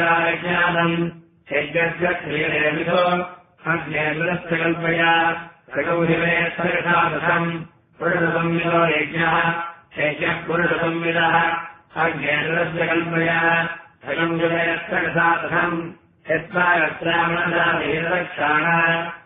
यज्ञस्यक्रियेभिधो अग्नेन्द्रस्य कल्पया सगौहिमेत्सर्षादशम् पुरुषसंविदो यज्ञः यज्ञः पुरुषसंविदः अग्नेन्द्रस्य कल्पया सगौहिमेत्सर्षादशम् यत्त्वा यत्रामणदाभिरक्षाण